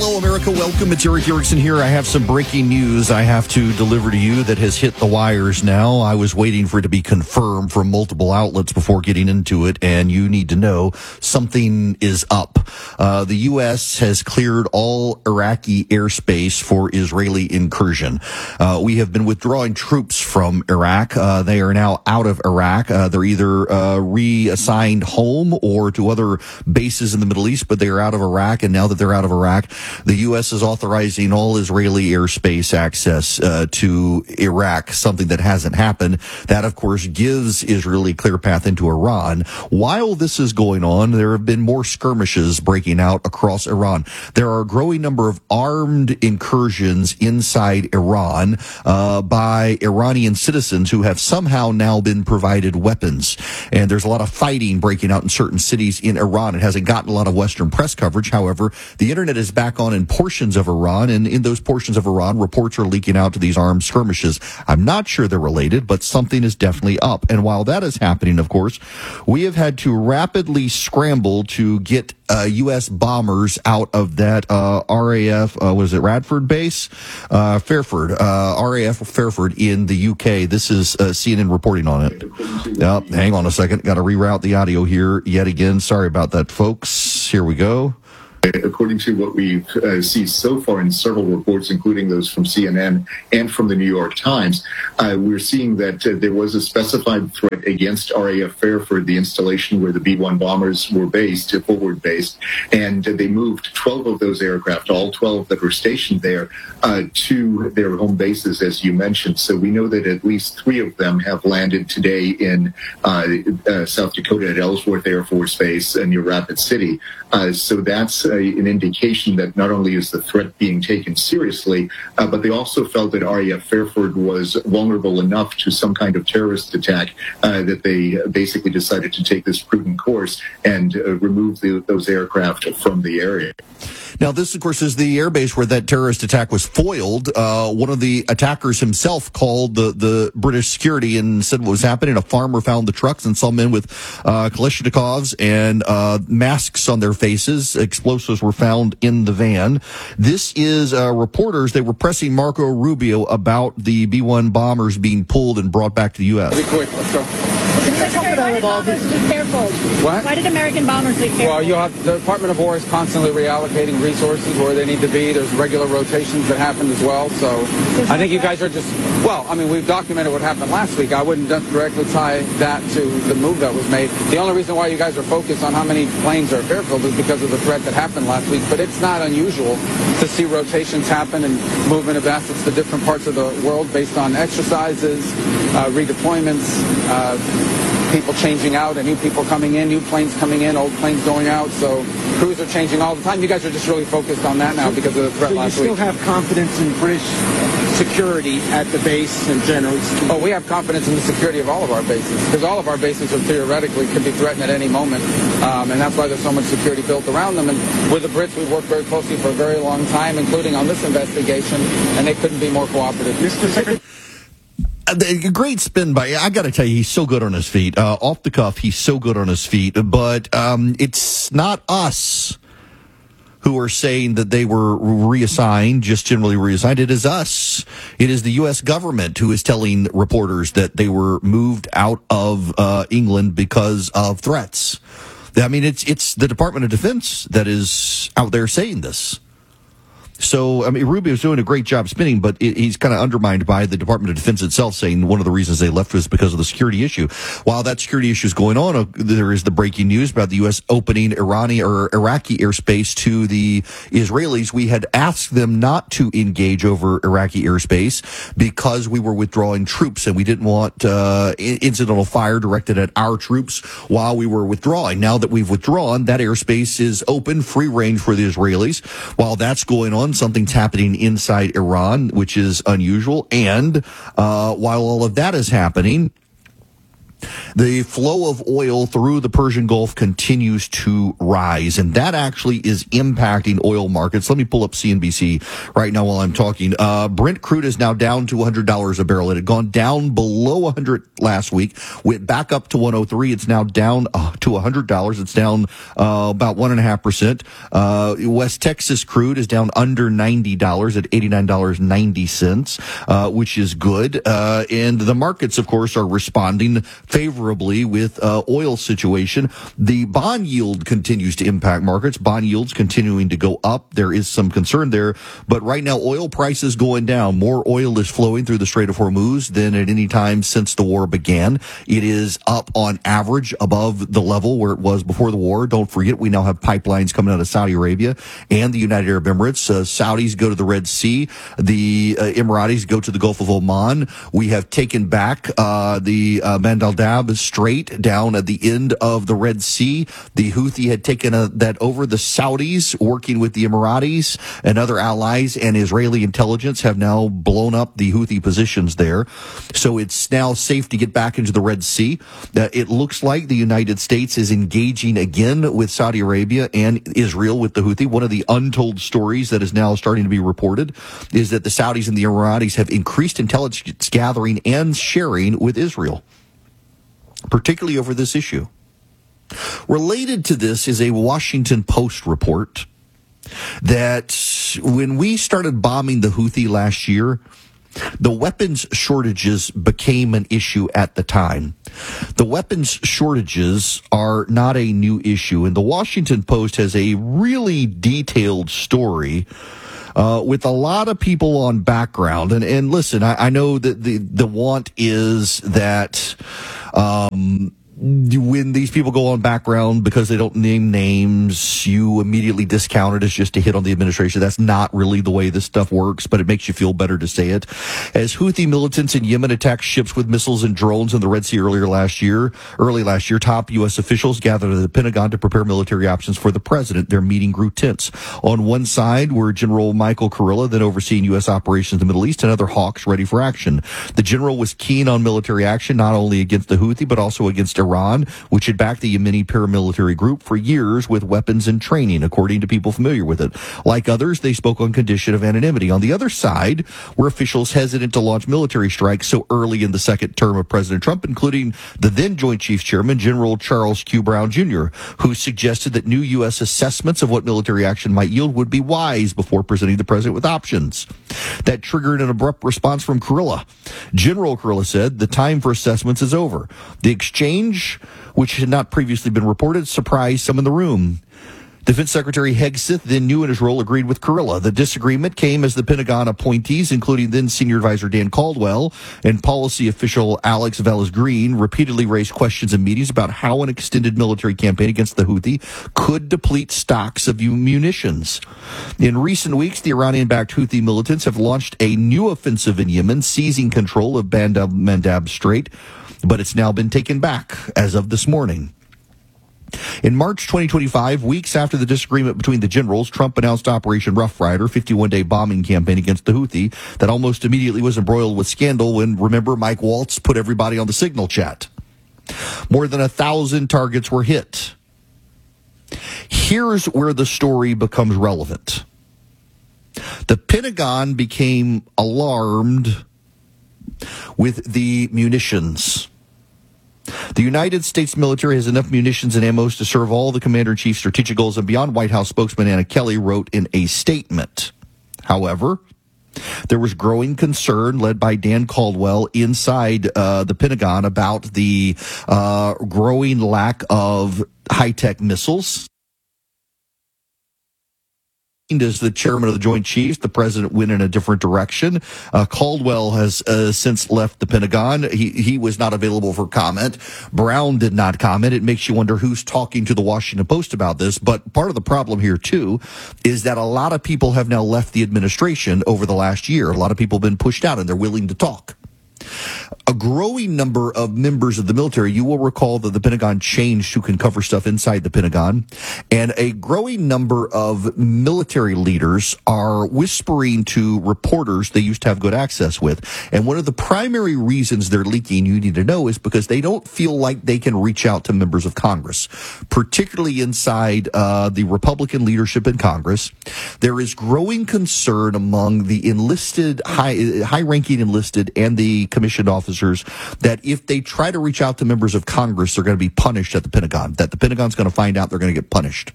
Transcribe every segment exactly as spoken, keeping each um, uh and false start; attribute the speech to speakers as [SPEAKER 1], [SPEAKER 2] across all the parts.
[SPEAKER 1] Hello, America. Welcome. It's Eric Erickson here. I have some breaking news I have to deliver to you that has hit the wires now. I was waiting for it to be confirmed from multiple outlets before getting into it, and you need to know something is up. Uh, the U S has cleared all Iraqi airspace for Israeli incursion. Uh, we have been withdrawing troops from Iraq. Uh, they are now out of Iraq. Uh, they're either uh, reassigned home or to other bases in the Middle East, but they are out of Iraq, and now that they're out of Iraq, the U S is authorizing all Israeli airspace access uh, to Iraq, something that hasn't happened. That, of course, gives Israel a clear path into Iran. While this is going on, there have been more skirmishes breaking out across Iran. There are a growing number of armed incursions inside Iran uh, by Iranian citizens who have somehow now been provided weapons. And there's a lot of fighting breaking out in certain cities in Iran. It hasn't gotten a lot of Western press coverage. However, the internet is back on in portions of Iran, and in those portions of Iran, reports are leaking out to these armed skirmishes. I'm not sure they're related, but something is definitely up. And while that is happening, of course, we have had to rapidly scramble to get uh, U S bombers out of that uh, R A F, uh, was it Radford base? Uh, Fairford, uh, R A F Fairford in the U K. This is uh, C N N reporting on it. Uh, hang on a second. Got to reroute the audio here yet again. Sorry about that, folks. Here we go.
[SPEAKER 2] According to what we've uh, seen so far in several reports, including those from C N N and from the New York Times, uh, we're seeing that uh, there was a specified threat against R A F Fairford, the installation where the B one bombers were based, uh, forward based, and uh, they moved twelve of those aircraft, all twelve that were stationed there, uh, to their home bases, as you mentioned. So we know that at least three of them have landed today in uh, uh, South Dakota at Ellsworth Air Force Base uh, near Rapid City. Uh, so that's uh, an indication that not only is the threat being taken seriously, uh, but they also felt that R A F Fairford was vulnerable enough to some kind of terrorist attack uh, that they basically decided to take this prudent course and uh, remove the, those aircraft from the area.
[SPEAKER 1] Now, this, of course, is the airbase where that terrorist attack was foiled. Uh, one of the attackers himself called the, the British security and said what was happening. A farmer found the trucks and saw men with uh, Kalashnikovs and uh, masks on their faces. Explosives were found in the van. This is uh, reporters. They were pressing Marco Rubio about the B one bombers being pulled and brought back to the U S.
[SPEAKER 3] Be quick. Let's go.
[SPEAKER 4] Why did bombers leave Fairfield?
[SPEAKER 3] What?
[SPEAKER 4] Why did American bombers leave Fairfield?
[SPEAKER 3] Well, you have the Department of War is constantly reallocating resources where they need to be. There's regular rotations that happen as well. So I think you guys are just, well, I mean, we've documented what happened last week. I wouldn't directly tie that to the move that was made. The only reason why you guys are focused on how many planes are at Fairfield is because of the threat that happened last week. But it's not unusual to see rotations happen and movement of assets to different parts of the world based on exercises, uh, redeployments, uh, people changing out and new people coming in, new planes coming in, old planes going out. So crews are changing all the time. You guys are just really focused on that now because of the threat
[SPEAKER 5] so
[SPEAKER 3] last
[SPEAKER 5] week.
[SPEAKER 3] week.
[SPEAKER 5] You still have confidence in British security at the base and generally speaking?
[SPEAKER 3] Oh, we have confidence in the security of all of our bases because all of our bases are theoretically could be threatened at any moment. Um, and that's why there's so much security built around them. And with the Brits, we've worked very closely for a very long time, including on this investigation, and they couldn't be more cooperative.
[SPEAKER 5] Mister Secretary.
[SPEAKER 1] A great spin by, I got to tell you, he's so good on his feet. Uh, off the cuff, he's so good on his feet. But um, it's not us who are saying that they were reassigned, just generally reassigned. It is us. It is the U S government who is telling reporters that they were moved out of uh, England because of threats. I mean, it's it's the Department of Defense that is out there saying this. So, I mean, Rubio's doing a great job spinning, but it, he's kind of undermined by the Department of Defense itself, saying one of the reasons they left was because of the security issue. While that security issue is going on, uh, there is the breaking news about the U S opening Irani or Iraqi airspace to the Israelis. We had asked them not to engage over Iraqi airspace because we were withdrawing troops, and we didn't want uh, incidental fire directed at our troops while we were withdrawing. Now that we've withdrawn, that airspace is open, free range for the Israelis. While that's going on, something's happening inside Iran, which is unusual. And uh, while all of that is happening, The flow of oil through the Persian Gulf continues to rise, and that actually is impacting oil markets. Let me pull up C N B C right now while I'm talking. Uh, Brent crude is now down to one hundred dollars a barrel. It had gone down below one hundred last week, went back up to one oh three. It's now down uh, to one hundred dollars. It's down uh, about one point five percent. Uh, West Texas crude is down under ninety dollars at eighty-nine dollars and ninety cents, uh, which is good. Uh, and the markets, of course, are responding favorably with uh, oil situation. The bond yield continues to impact markets. Bond yields continuing to go up. There is some concern there, but right now oil prices going down. More oil is flowing through the Strait of Hormuz than at any time since the war began. It is up on average above the level where it was before the war. Don't forget, we now have pipelines coming out of Saudi Arabia and the United Arab Emirates. Uh, Saudis go to the Red Sea. The uh, Emiratis go to the Gulf of Oman. We have taken back uh, the uh, Mandal Dab Strait down at the end of the Red Sea. The Houthi had taken a, that over. The Saudis, working with the Emiratis and other allies and Israeli intelligence, have now blown up the Houthi positions there. So it's now safe to get back into the Red Sea. Uh, it looks like the United States is engaging again with Saudi Arabia and Israel with the Houthi. One of the untold stories that is now starting to be reported is that the Saudis and the Emiratis have increased intelligence gathering and sharing with Israel, particularly over this issue. Related to this is a Washington Post report that when we started bombing the Houthi last year, the weapons shortages became an issue at the time. The weapons shortages are not a new issue, and the Washington Post has a really detailed story Uh, with a lot of people on background. And, and listen, I, I know that the, the want is that, um, when these people go on background because they don't name names, you immediately discount it as just a hit on the administration. That's not really the way this stuff works, but it makes you feel better to say it. As Houthi militants in Yemen attacked ships with missiles and drones in the Red Sea earlier last year, early last year, top U S officials gathered at the Pentagon to prepare military options for the president. Their meeting grew tense. On one side were General Michael Kurilla, then overseeing U S operations in the Middle East, and other hawks ready for action. The general was keen on military action, not only against the Houthi, but also against Iran, which had backed the Yemeni paramilitary group for years with weapons and training, according to people familiar with it. Like others, they spoke on condition of anonymity. On the other side were officials hesitant to launch military strikes so early in the second term of President Trump, including the then Joint Chiefs Chairman, General Charles Q. Brown Junior, who suggested that new U S assessments of what military action might yield would be wise before presenting the president with options. That triggered an abrupt response from Kurilla. General Kurilla said the time for assessments is over. The exchange, which had not previously been reported, surprised some in the room. Defense Secretary Hegseth, then new in his role, agreed with Kurilla. The disagreement came as the Pentagon appointees, including then Senior Advisor Dan Caldwell and policy official Alex Valles-Green, repeatedly raised questions in meetings about how an extended military campaign against the Houthi could deplete stocks of munitions. In recent weeks, the Iranian-backed Houthi militants have launched a new offensive in Yemen, seizing control of Bab el Mandab Strait, but it's now been taken back as of this morning. In March twenty twenty-five, weeks after the disagreement between the generals, Trump announced Operation Rough Rider, fifty-one-day bombing campaign against the Houthi that almost immediately was embroiled with scandal when, remember, Mike Waltz put everybody on the signal chat. More than a thousand targets were hit. Here's where the story becomes relevant. The Pentagon became alarmed with the munitions. The United States military has enough munitions and ammo to serve all the commander-in-chief's strategic goals and beyond, White House spokesman Anna Kelly wrote in a statement. However, there was growing concern led by Dan Caldwell inside uh, the Pentagon about the uh, growing lack of high-tech missiles. As the chairman of the Joint Chiefs, the president went in a different direction. Uh, Caldwell has uh, since left the Pentagon. He he was not available for comment. Brown did not comment. It makes you wonder who's talking to the Washington Post about this. But part of the problem here, too, is that a lot of people have now left the administration over the last year. A lot of people have been pushed out, and they're willing to talk. A growing number of members of the military, you will recall that the Pentagon changed who can cover stuff inside the Pentagon, and a growing number of military leaders are whispering to reporters they used to have good access with. And one of the primary reasons they're leaking, you need to know, is because they don't feel like they can reach out to members of Congress, particularly inside uh, the Republican leadership in Congress. There is growing concern among the enlisted, high, high-ranking enlisted and the commissioned officers that if they try to reach out to members of Congress, they're going to be punished at the Pentagon, that the Pentagon's going to find out they're going to get punished.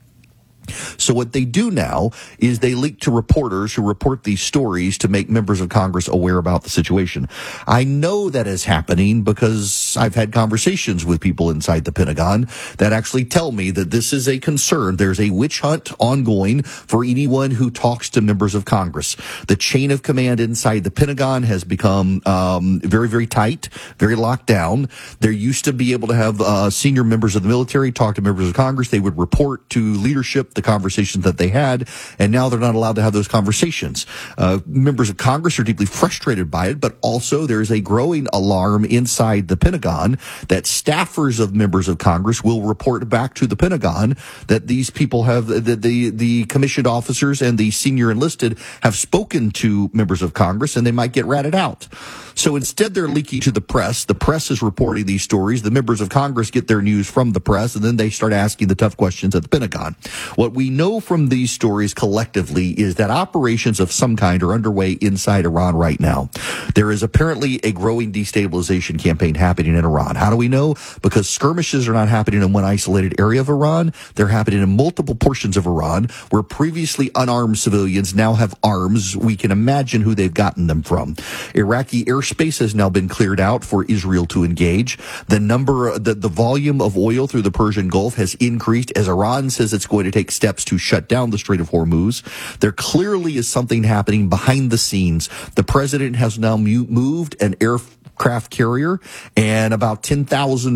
[SPEAKER 1] So what they do now is they leak to reporters who report these stories to make members of Congress aware about the situation. I know that is happening because I've had conversations with people inside the Pentagon that actually tell me that this is a concern. There's a witch hunt ongoing for anyone who talks to members of Congress. The chain of command inside the Pentagon has become um, very, very tight, very locked down. There used to be able to have uh, senior members of the military talk to members of Congress. They would report to leadership the conversations that they had, and now they're not allowed to have those conversations. Uh, members of Congress are deeply frustrated by it, but also there is a growing alarm inside the Pentagon that staffers of members of Congress will report back to the Pentagon that these people have, that the, the commissioned officers and the senior enlisted have spoken to members of Congress, and they might get ratted out. So instead, they're leaking to the press. The press is reporting these stories. The members of Congress get their news from the press, and then they start asking the tough questions at the Pentagon. What we know from these stories collectively is that operations of some kind are underway inside Iran right now. There is apparently a growing destabilization campaign happening in Iran. How do we know? Because skirmishes are not happening in one isolated area of Iran. They're happening in multiple portions of Iran where previously unarmed civilians now have arms. We can imagine who they've gotten them from. Iraqi airspace has now been cleared out for Israel to engage. The number, the, the volume of oil through the Persian Gulf has increased as Iran says it's going to take steps to shut down the Strait of Hormuz. There clearly is something happening behind the scenes. The president has now moved an aircraft carrier and about ten thousand